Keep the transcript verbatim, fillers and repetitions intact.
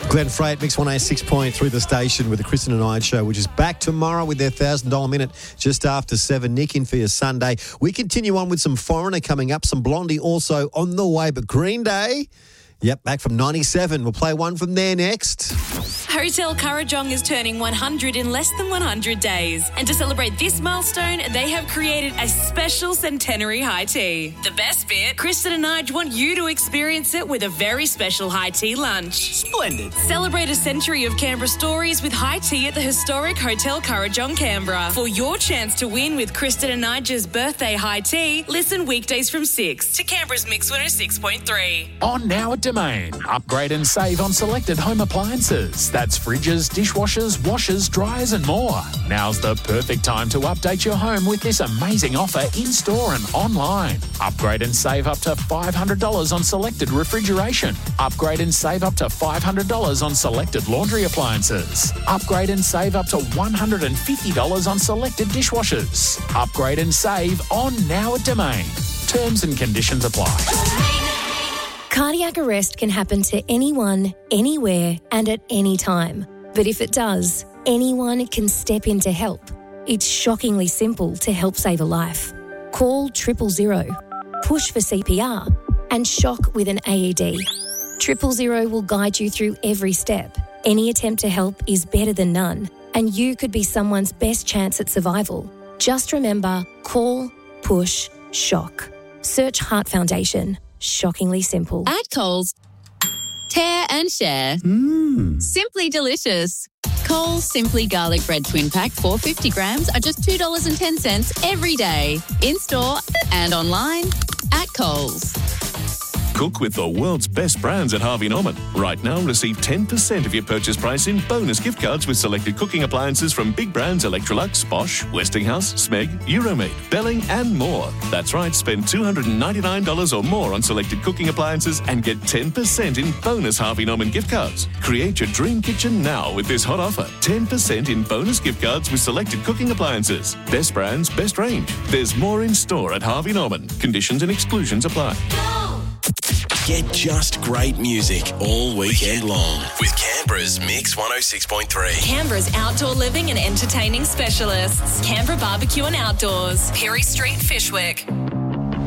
Glenn Freight, Mix one oh six point three the station with the Kristen and Ide show, which is back tomorrow with their one thousand dollars minute just after seven. Nick in for your Sunday. We continue on with some Foreigner coming up, some Blondie also on the way, but Green Day, yep, back from ninety-seven. We'll play one from there next. Hotel Kurrajong is turning one hundred in less than one hundred days. And to celebrate this milestone, they have created a special centenary high tea. The best bit, Kristen and I want you to experience it with a very special high tea lunch. Splendid. Celebrate a century of Canberra stories with high tea at the historic Hotel Kurrajong, Canberra. For your chance to win with Kristen and Nigel's birthday high tea, listen weekdays from six to Canberra's Mix one oh six point three. On now at Domain. Upgrade and save on selected home appliances. That's fridges, dishwashers, washers, dryers and more. Now's the perfect time to update your home with this amazing offer in-store and online. Upgrade and save up to five hundred dollars on selected refrigeration. Upgrade and save up to five hundred dollars on selected laundry appliances. Upgrade and save up to one hundred fifty dollars on selected dishwashers. Upgrade and save on now at Domain. Terms and conditions apply. Cardiac arrest can happen to anyone, anywhere, and at any time. But if it does, anyone can step in to help. It's shockingly simple to help save a life. Call triple zero, push for C P R, and shock with an A E D. Triple zero will guide you through every step. Any attempt to help is better than none, and you could be someone's best chance at survival. Just remember, call, push, shock. Search Heart Foundation. Shockingly simple. At Coles, tear and share. Mmm. Simply delicious. Coles Simply Garlic Bread Twin Pack four hundred fifty grams are just two dollars and ten cents every day. In-store and online at Coles. Cook with the world's best brands at Harvey Norman. Right now, receive ten percent of your purchase price in bonus gift cards with selected cooking appliances from big brands Electrolux, Bosch, Westinghouse, Smeg, Euromade, Belling and more. That's right, spend two hundred ninety-nine dollars or more on selected cooking appliances and get ten percent in bonus Harvey Norman gift cards. Create your dream kitchen now with this hot offer. ten percent in bonus gift cards with selected cooking appliances. Best brands, best range. There's more in store at Harvey Norman. Conditions and exclusions apply. Get just great music all weekend long with Canberra's Mix one oh six point three. Canberra's outdoor living and entertaining specialists. Canberra Barbecue and Outdoors. Perry Street, Fishwick.